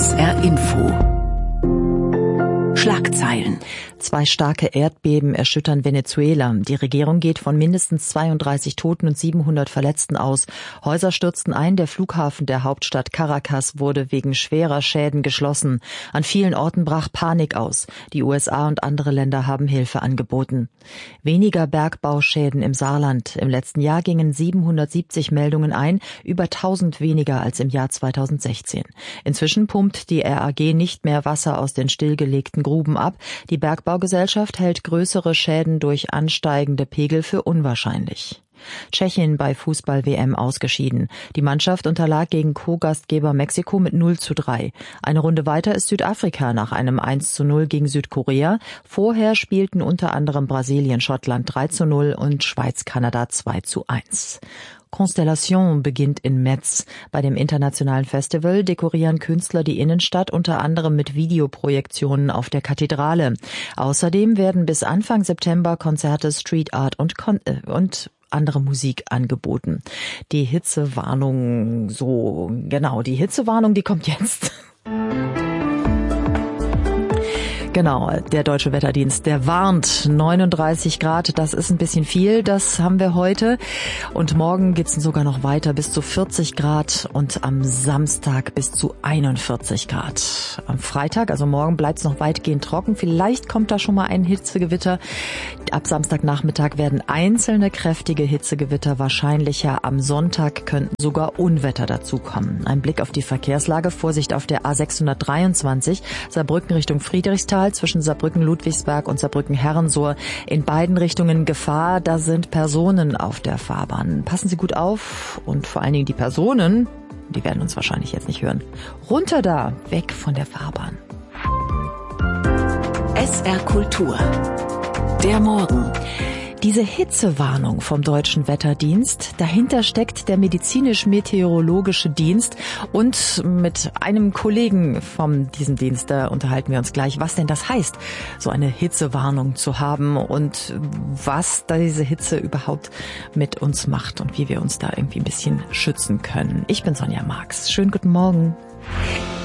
SR Info. Schlagzeilen. 2 starke Erdbeben erschüttern Venezuela. Die Regierung geht von mindestens 32 Toten und 700 Verletzten aus. Häuser stürzten ein. Der Flughafen der Hauptstadt Caracas wurde wegen schwerer Schäden geschlossen. An vielen Orten brach Panik aus. Die USA und andere Länder haben Hilfe angeboten. Weniger Bergbauschäden im Saarland. Im letzten Jahr gingen 770 Meldungen ein, über 1000 weniger als im Jahr 2016. Inzwischen pumpt die RAG nicht mehr Wasser aus den stillgelegten Gruben ab. Die Bergbaugesellschaft hält größere Schäden durch ansteigende Pegel für unwahrscheinlich. Tschechien bei Fußball-WM ausgeschieden. Die Mannschaft unterlag gegen Co-Gastgeber Mexiko mit 0:3. Eine Runde weiter ist Südafrika nach einem 1:0 gegen Südkorea. Vorher spielten unter anderem Brasilien, Schottland 3:0 und Schweiz-Kanada 2:1. Constellation beginnt in Metz. Bei dem internationalen Festival dekorieren Künstler die Innenstadt unter anderem mit Videoprojektionen auf der Kathedrale. Außerdem werden bis Anfang September Konzerte, Street Art und andere Musik angeboten. Die Hitzewarnung, die Hitzewarnung, die kommt jetzt. Genau, der Deutsche Wetterdienst, der warnt 39 Grad, das ist ein bisschen viel, das haben wir heute. Und morgen geht's sogar noch weiter bis zu 40 Grad und am Samstag bis zu 41 Grad. Am Freitag, also morgen, bleibt's noch weitgehend trocken. Vielleicht kommt da schon mal ein Hitzegewitter. Ab Samstagnachmittag werden einzelne kräftige Hitzegewitter wahrscheinlicher. Am Sonntag könnten sogar Unwetter dazukommen. Ein Blick auf die Verkehrslage, Vorsicht auf der A623, Saarbrücken Richtung Friedrichsthal, zwischen Saarbrücken-Ludwigsberg und Saarbrücken-Herrensohr. In beiden Richtungen Gefahr, da sind Personen auf der Fahrbahn. Passen Sie gut auf und vor allen Dingen die Personen, die werden uns wahrscheinlich jetzt nicht hören. Runter da, weg von der Fahrbahn. SR Kultur. Der Morgen. Diese Hitzewarnung vom Deutschen Wetterdienst, dahinter steckt der medizinisch-meteorologische Dienst und mit einem Kollegen von diesem Dienst, da unterhalten wir uns gleich, was denn das heißt, so eine Hitzewarnung zu haben und was diese Hitze überhaupt mit uns macht und wie wir uns da irgendwie ein bisschen schützen können. Ich bin Sonja Marx. Schönen guten Morgen.